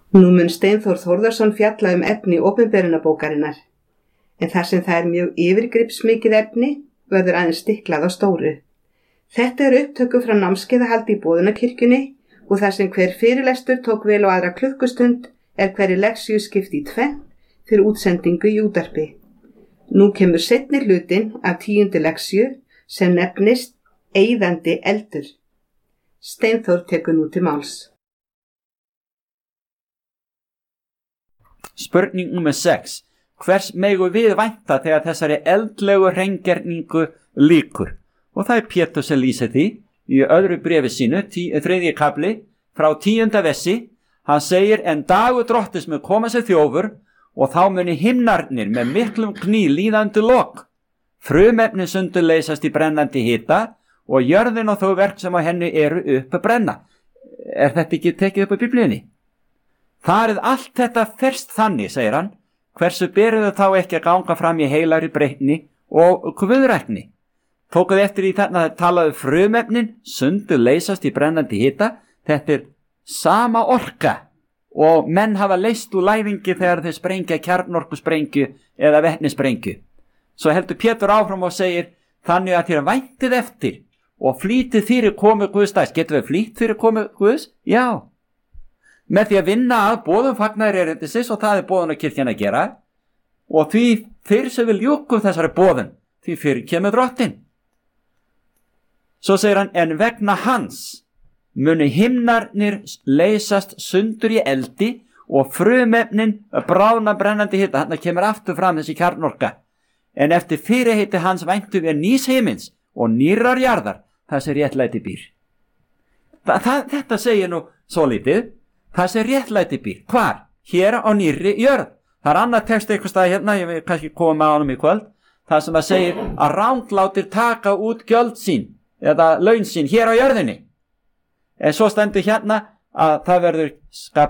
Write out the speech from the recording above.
Nú mun Steinþór Þórðarson fjalla efni opinberunarbókarinnar, en þar sem það mjög yfirgripsmikið efni verður aðeins stiklað á stóru. Þetta upptöku frá námskeiðahaldi í Boðunarkirkjunni og þar sem hver fyrirlestur tók vel á aðra klukkustund hverri leksíu skipt í tvennt fyrir útsendingu í útvarpi. Nú kemur seinni hlutinn af 10. leksíu sem nefnist Eyðandi eldur. Steinþór tekur nú til máls. Spurning nummer 6. Hvers megum við vænta þegar þessari eldlegu hreingerningu lýkur? Og það Pétur sem lýsir því í öðru bréfi sínu, 3. kafli, frá 10. versi. Hann segir, en dagur Drottins mun koma sem þjófur og þá muni himnarnir með miklum kný líða undir lok. Frumefnin sundurleysast í brennandi hita og jörðin og þau verk sem á henni eru upp að brenna. Þetta ekki tekið upp á Biblíunni? Þar allt þetta ferst þannig, segir hann, hversu berðu þá ekki að ganga fram í heilari breytni og guðrækni. Tókuð eftir í þarna að talaðu frumefnin sundurleysast í brennandi hita. Þetta sama orka og menn hafa leyst úr læfingi þegar þeir sprengja kjarnorkusprengju eða vetnisprengju. Svo heldur Pétur áfram og segir, þannig að þér væntið eftir og flýtið fyrir komu Guðs dags. Getur við flýtt fyrir komu Guðs? Já. Með því að vinna að boðum fagnaðarerindisins og það Boðunarkirkjan að gera, og því fyrr sem við ljúkum þessari boðun, því fyrr kemur Drottinn. Svo segir hann, en vegna hans muni himnarnir leysast sundur í eldi og frumefnin bráðna brennandi hita. Þarna kemur aftur fram þessi kjarnorka. En eftir fyrirheiti hans væntum við nýs himins og nýrrar jarðar, það sem réttlæti býr. Þetta segir nú svo lítið. Það sem réttlæti býr. Hvar? Hér á nýrri jörð. Það annar text eitthvað stað hérna, ég vil kannski koma með honum í kvöld, það sem segir að ranglátir taka út gjöld sín eða laun sín hér á jörðinni. En svo stendur hérna að það verður skapað